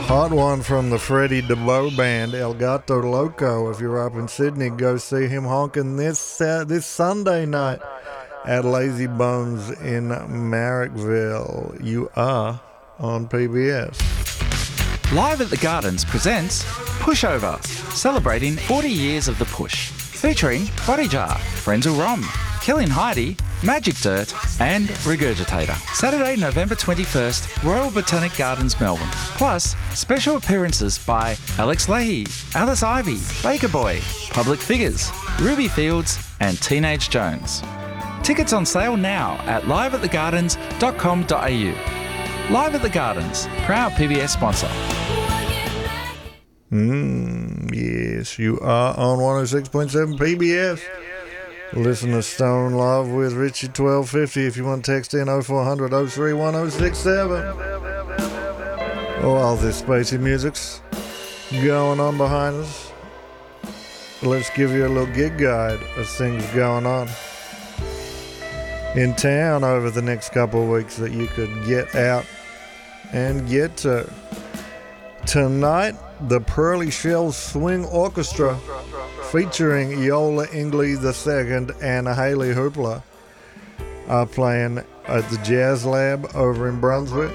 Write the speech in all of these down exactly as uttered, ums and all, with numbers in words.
Hot one from the Freddie DeBow band, El Gato Loco. If you're up in Sydney, go see him honking this uh, this Sunday night at Lazy Bones in Marrickville. You are on P B S. Live at the Gardens presents Pushover, celebrating forty years of the Push, featuring Body Jar, Frenzel Rom, Killin' Heidi, Magic Dirt and Regurgitator. Saturday, November twenty-first, Royal Botanic Gardens, Melbourne. Plus, special appearances by Alex Leahy, Alice Ivy, Baker Boy, Public Figures, Ruby Fields and Teenage Jones. Tickets on sale now at live at the gardens dot com dot a u. Live at the Gardens, proud P B S sponsor. Mm, yes, you are on one oh six point seven P B S. Listen to Stone Love with Richie twelve fifty if you want to text in oh four hundred oh three one oh six seven. Oh, all this spacey music's going on behind us. Let's give you a little gig guide of things going on in town over the next couple of weeks that you could get out and get to. Tonight, the Pearly Shell Swing Orchestra featuring Yola Ingley the Second and Haley Hoopla are playing at the Jazz Lab over in Brunswick.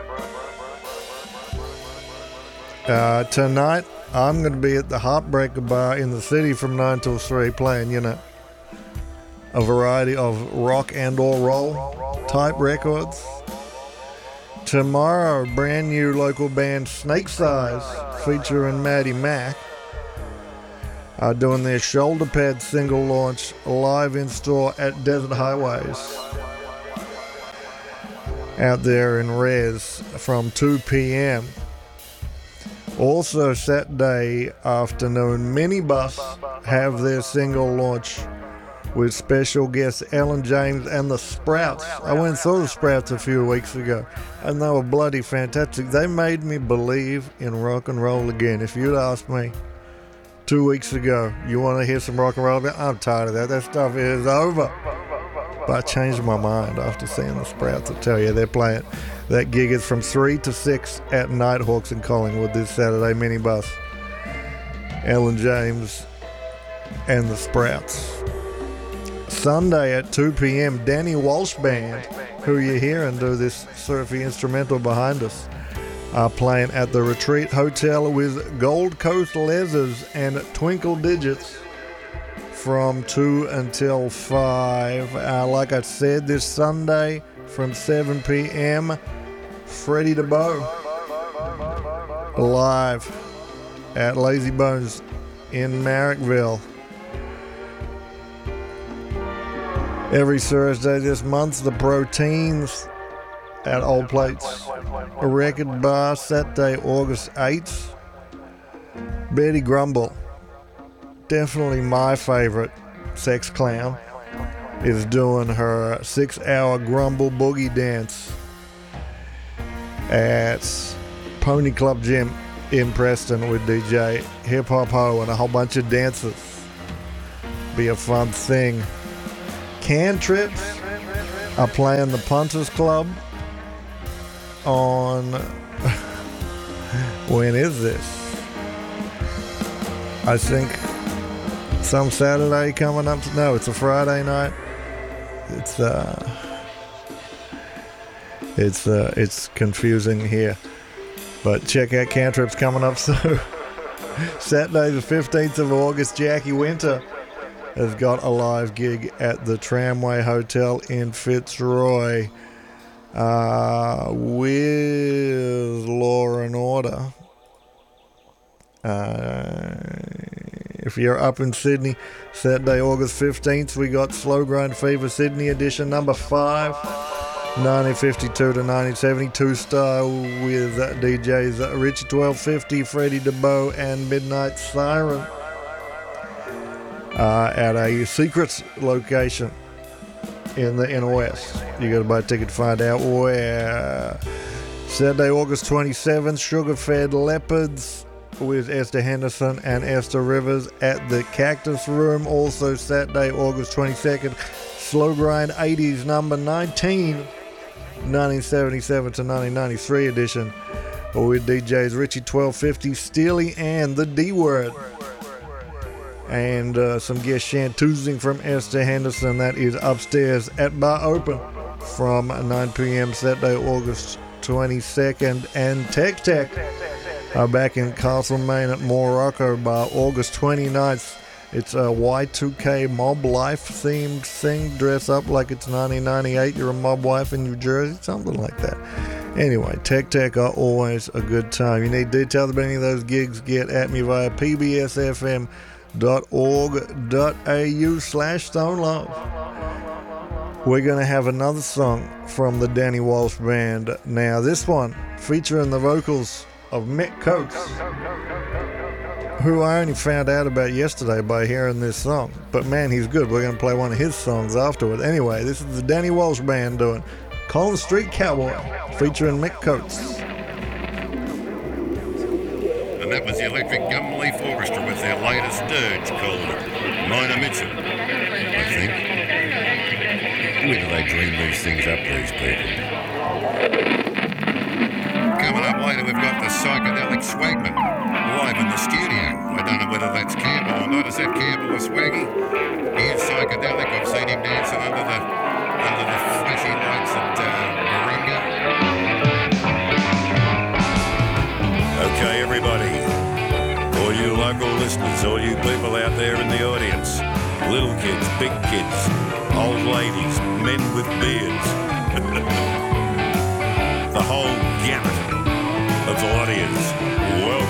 Uh, tonight, I'm going to be at the Heartbreaker Bar in the city from nine till three playing, you know, a variety of rock and or roll type records. Tomorrow, brand new local band Snake Size featuring Maddie Mack are doing their Shoulder Pad single launch live in store at Desert Highways out there in Res from two p.m. Also Saturday afternoon, Minibus have their single launch with special guests Ellen James and the Sprouts. I went and saw the Sprouts a few weeks ago and they were bloody fantastic. They made me believe in rock and roll again. If you'd asked me two weeks ago, you want to hear some rock and roll again? I'm tired of that. That stuff is over. But I changed my mind after seeing the Sprouts. I tell you, they're playing. That gig is from three to six at Nighthawks in Collingwood this Saturday. Minibus, Ellen James and the Sprouts. Sunday at two p.m, Danny Walsh Band, who you're hearing do this surfy instrumental behind us, are playing at the Retreat Hotel with Gold Coast Leathers and Twinkle Digits from two until five. Uh, like I said, this Sunday from seven p.m, Freddie DeBow live at Lazy Bones in Marrickville. Every Thursday this month, the Proteins at Old Plates a Record Bar, Saturday, August eighth. Betty Grumble, definitely my favorite sex clown, is doing her six-hour Grumble Boogie Dance at Pony Club Gym in Preston with D J Hip Hop Ho and a whole bunch of dancers. Be a fun thing. Cantrips are playing the Punters Club on when is this? I think some Saturday coming up. No, it's a Friday night. It's uh it's uh it's confusing here, but check out Cantrips coming up soon. Saturday the fifteenth of August, Jackie Winter has got a live gig at the Tramway Hotel in Fitzroy uh, with Law and Order. Uh, if you're up in Sydney, Saturday, August fifteenth, we got Slow Grind Fever Sydney edition number five, nineteen fifty-two to nineteen seventy-two style with D Js Richie twelve fifty, Freddie DeBow and Midnight Siren. Uh, at a secret location in the inner west. You got to buy a ticket to find out where. Saturday, August twenty-seventh, Sugar Fed Leopards with Esther Henderson and Esther Rivers at the Cactus Room. Also Saturday, August twenty-second, Slow Grind eighties number nineteen, nineteen seventy-seven to nineteen ninety-three edition with D Js Richie twelve fifty, Steely, and the D Word. And uh, some guest chantoozing from Esther Henderson. That is upstairs at Bar Open from nine p.m. Saturday, August twenty-second. And Tech Tech are back in Castlemaine at Morocco Bar August twenty-ninth. It's a Y two K mob life themed thing. Dress up like it's nineteen ninety-eight. You're a mob wife in New Jersey, something like that. Anyway, Tech Tech are always a good time. You need details about any of those gigs, get at me via p b s f m dot org dot a u slash Stone Love. We're going to have another song from the Danny Walsh Band. Now, this one featuring the vocals of Mick Coates, who I only found out about yesterday by hearing this song. But man, he's good. We're going to play one of his songs afterward. Anyway, this is the Danny Walsh Band doing Collins Street Cowboy, featuring Mick Coates. And that was the Electric Gumleaf Orchestra with their latest dirge called Mona Mitchell, I think. Where do they dream these things up, these people? Coming up later, we've got the Psychedelic Swagman live in the studio. I don't know whether that's Campbell or not. Is that Campbell or Swaggy? He is psychedelic. I've seen him dancing under the under the flashy lights at uh, Moringa. Okay, everybody. All you local listeners, all you people out there in the audience, little kids, big kids, old ladies, men with beards, the whole gamut of the audience.